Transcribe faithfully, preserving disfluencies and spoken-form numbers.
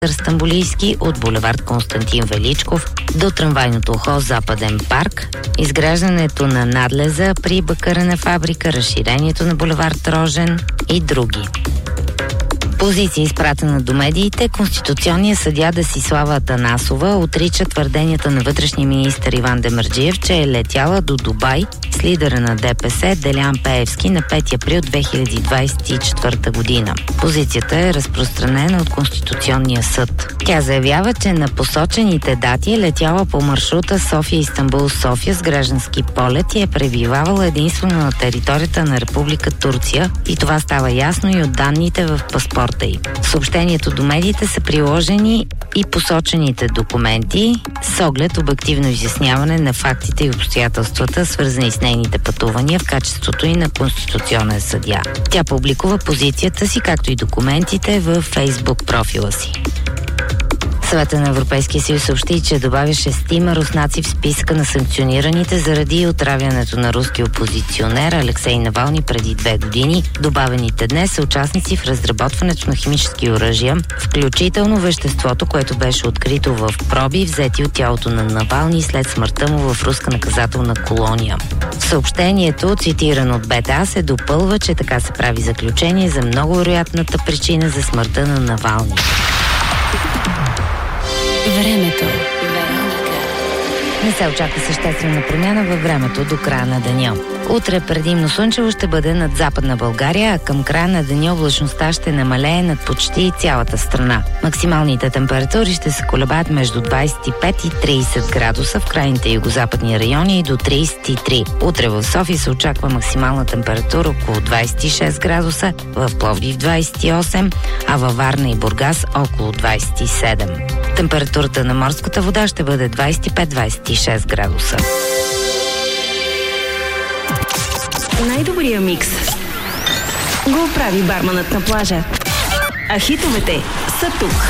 Стамболийски от булевард Константин Величков до трамвайното ухо Западен парк, изграждането на надлеза при бакърена фабрика, разширението на булевард Рожен и други. Позиция, изпратена до медиите, конституционният съдия Десислава Атанасова отрича твърденията на вътрешния министър Иван Демерджиев, че е летяла до Дубай с лидера на ДПС Делян Пеевски на пети април две хиляди двадесет и четвърта година. Позицията е разпространена от Конституционния съд. Тя заявява, че на посочените дати е летяла по маршрута София-Истанбул-София с граждански полет и е пребивавала единствено на територията на Република Турция, и това става ясно и от данните в паспорта. В съобщението до медиите са приложени и посочените документи с оглед обективно изясняване на фактите и обстоятелствата, свързани с нейните пътувания в качеството и на конституционен съдия. Тя публикува позицията си, както и документите в Фейсбук профила си. Съвета на Европейския съюз съобщи, че добавя шестима руснаци в списка на санкционираните заради отравянето на руски опозиционер Алексей Навални преди две години. Добавените днес са участници в разработването на химически оръжия, включително веществото, което беше открито в проби, взети от тялото на Навални след смъртта му в руска наказателна колония. В съобщението, цитирано от БТА, се допълва, че така се прави заключение за много вероятната причина за смъртта на Навални. Времето. Не се очаква съществена промяна във времето до края на деня. Утре предимно слънчево ще бъде над Западна България, а към края на деня облачността ще намалее над почти цялата страна. Максималните температури ще се колебаят между двадесет и пет и тридесет градуса в крайните югозападни райони и до тридесет и три. Утре в София се очаква максимална температура около двадесет и шест градуса, в Пловдив двадесет и осем, а във Варна и Бургас около двадесет и седем. Температурата на морската вода ще бъде двадесет и пет до двадесет и шест градуса. Най-добрия микс го прави барманът на плажа. А хитовете са тук.